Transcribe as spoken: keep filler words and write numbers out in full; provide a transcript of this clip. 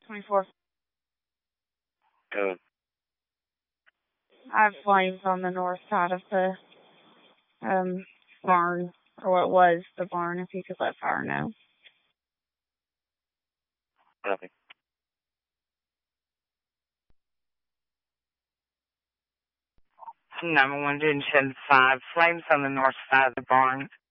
twenty-four. Good. I have flames on the north side of the um barn, or what was the barn, if you could let fire know. Copy. nine one one, Division five. Flames on the north side of the barn.